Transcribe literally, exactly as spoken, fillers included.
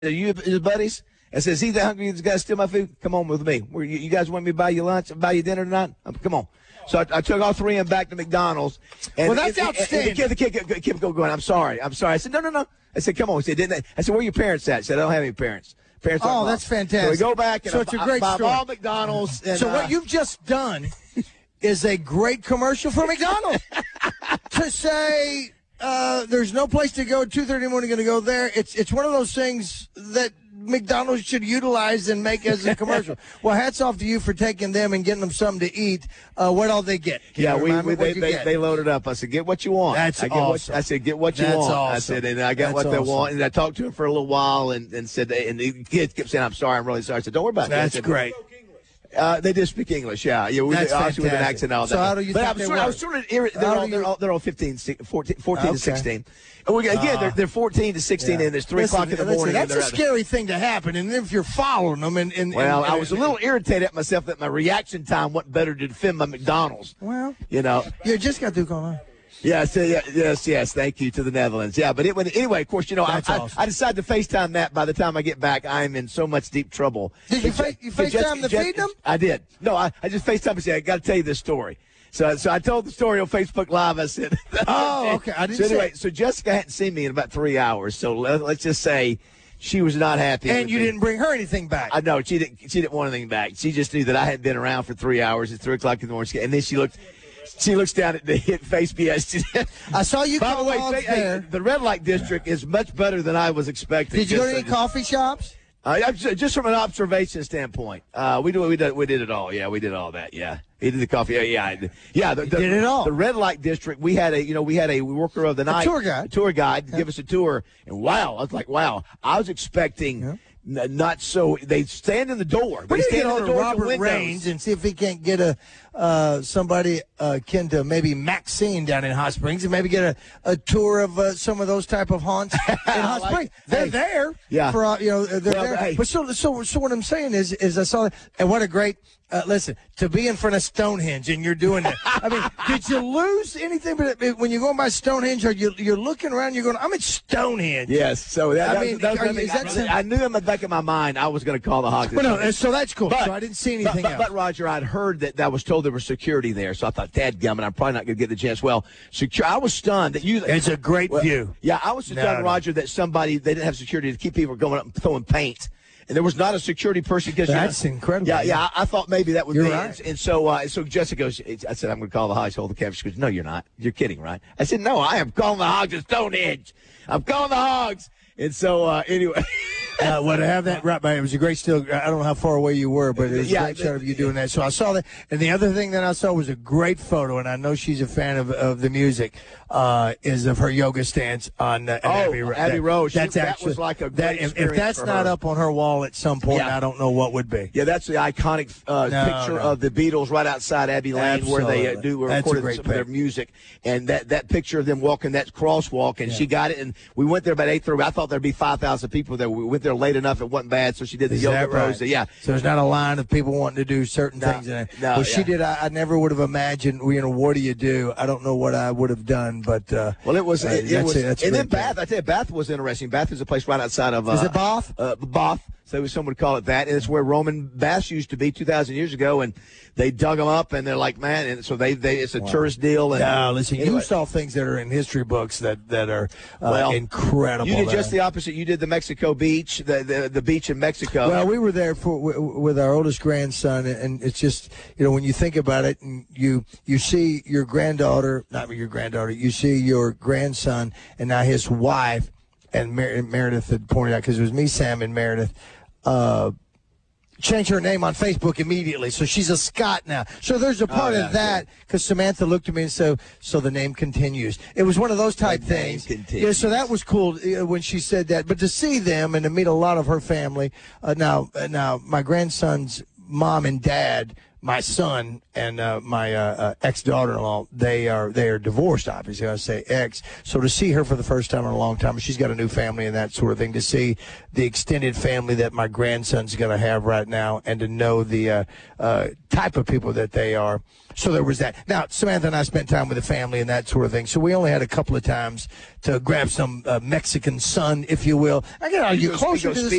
Are you his buddies? I said, is he that hungry? This guy steal my food? Come on with me. Where you, you guys want me to buy you lunch, buy you dinner tonight? Um, come on. So I, I took all three of them back to McDonald's. And, well, that's and, outstanding. And the kid, the kid kept going, I'm sorry, I'm sorry. I said, no, no, no. I said, come on. He said, didn't they? I said, where are your parents at? He said, I don't have any parents. Parents oh, that's fantastic. So we go back and so I, it's a great I, I story. buy all McDonald's. And, so uh, what you've just done is a great commercial for McDonald's to say uh, there's no place to go at two thirty in the morning. Going to go there. It's it's one of those things that McDonald's should utilize and make as a commercial. Well, hats off to you for taking them and getting them something to eat. Uh, what all they get? Can yeah, we, they, we they, they, they loaded up. I said, get what you want. That's I get awesome. What, I said, get what you That's want. awesome. I said, and I got That's what they awesome. want. And I talked to him for a little while and, and said, and the kids kept saying, I'm sorry, I'm really sorry. I said, don't worry about That's that. That's great. Uh, they did speak English, yeah. Yeah, we That's obviously with an fantastic. accent and all that. So how do you but think I was they sort, I work? was sort of irri- they're, How all, do they're, you- all, they're all fifteen, fourteen, fourteen Okay. to sixteen. And we, again, Uh, they're, they're fourteen to sixteen, Yeah. and it's three Listen, o'clock in the listen, morning. and That's they're a out- scary thing to happen. And if you're following them, and, and Well, and, I was a little irritated at myself that my reaction time wasn't better to defend my McDonald's. Well, You know. you just got to go on. Yes, uh, yeah, yes, yes. Thank you to the Netherlands. Yeah, but it went anyway. Of course, you know, I, That's I, awesome. I decided to FaceTime that. By the time I get back, I am in so much deep trouble. Did you But fa- Je- you but FaceTime Jessica- the Je- feed them? I did. No, I, I just FaceTime and said, I got to tell you this story. So, so I told the story on Facebook Live. I said, Oh, okay. I didn't So anyway, see it. so Jessica hadn't seen me in about three hours. So let, let's just say she was not happy. And with you me. didn't bring her anything back. I know she didn't. She didn't want anything back. She just knew that I hadn't been around for three hours. It's three o'clock in the morning, and then she looked. She looks down at the hit Facebook. I saw you By the call way, hogs say, hey, there. the red light district is much better than I was expecting. Did you go to Just- any coffee shops? Uh, I'm ju- just from an observation standpoint, uh, we do we did we did it all. Yeah, we did all that. Yeah, he did the coffee. Yeah, yeah, I did. yeah. The, the, did it all. The red light district. We had a you know we had a worker of the night, tour guide. a tour guide, to give us a tour. And wow, I was like, wow, I was expecting. Yeah. N- not so. They stand in the door. They We need to stand get in on the to doors Robert and windows. Raines and see if he can't get a uh, somebody uh, akin to maybe Maxine down in Hot Springs and maybe get a, a tour of uh, some of those type of haunts in Hot like- Springs. They're hey. there. Yeah. For uh, you know they're Well, there. hey. But so so so what I'm saying is is I saw that, and what a great. Uh, listen, to be in front of Stonehenge and you're doing that. I mean, did you lose anything? But it- when you're going by Stonehenge, are you you're looking around, you're going, I'm at Stonehenge. Yes. So that, I that mean, was, that was are one you- thing. is that I, some- I knew in the back of my mind I was going to call the Hawks. Well, no, so that's cool. But- so I didn't see But, anything but, else. but, Roger, I'd heard that I was told there was security there, so I thought, dadgummit, I'm probably not going to get the chance. Well, secure. I was stunned that you. It's a great well, view. Yeah, I was stunned, No, no. Roger, that somebody they didn't have security to keep people going up and throwing paint. And there was not a security person because That's incredible. Yeah, yeah. I, I thought maybe that would You're be. right. And, and so, uh, so Jessica goes. I said, I'm going to call the Hogs. Hold the camera. She goes, no, you're not. You're kidding, right? I said, no, I am calling the Hogs at Stonehenge. I'm calling the Hogs. And so, uh, anyway. Uh, well, to have that right by it was a great still. I don't know how far away you were, but it was Yeah, a great shot of you doing that. So I saw that. And the other thing that I saw was a great photo, and I know she's a fan of, of the music, uh, is of her yoga stance on uh, Oh, Abbey, Ro- Abbey that- Road. She- That's that actually, was like a great that, if, if experience that's for not her. up on her wall at some point, Yeah. I don't know what would be. Yeah, that's the iconic uh, No, picture no. of the Beatles right outside Abbey Lane, where they uh, Absolutely. do That's a recorded great some of their pic. music, and that, that picture of them walking that crosswalk, and she got it, and we went there about eight thirty. I thought there'd be five thousand people there. We went there late enough; it wasn't bad, so she did the Is yoga that right? pose. Yeah, So there's not a line of people wanting to do certain No, things. In it. no, well, she yeah. did. I, I never would have imagined. You know, what do you do? I don't know what I would have done, but uh, well, it was. uh, It, it that's was, a- that's a and then great Bath. I tell you, Bath was interesting. Bath is a place right outside of. Uh, Is it Bath? Uh, Bath. So some would call it that, and it's where Roman baths used to be two thousand years ago, and they dug them up, and they're like, man, and so they, they it's a tourist deal. And No, listen, anyway. you saw things that are in history books that, that are uh, Well, incredible. You did there. just the opposite. You did the Mexico beach, the the, the beach in Mexico. Well, we were there for w- with our oldest grandson, and it's just, you know, when you think about it, and you you see your granddaughter, not your granddaughter, you see your grandson, and now his wife, and Mer- Meredith had pointed out, because it was me, Sam, and Meredith, uh, changed her name on Facebook immediately, so she's a Scott now. So there's a part Oh, yeah, of that, because Samantha looked at me and said, so the name continues. It was one of those type The name things. continues. Yeah, so that was cool uh, when she said that. But to see them and to meet a lot of her family, uh, now, uh, now my grandson's mom and dad, my son and uh, my uh, uh, ex-daughter-in-law, they are they are divorced, obviously. I say ex. So to see her for the first time in a long time, she's got a new family and that sort of thing, to see the extended family that my grandson's going to have right now, and to know the uh, uh, type of people that they are. So there was that. Now, Samantha and I spent time with the family and that sort of thing, so we only had a couple of times to grab some uh, Mexican sun, if you will. I got to He get goes- closer he goes to the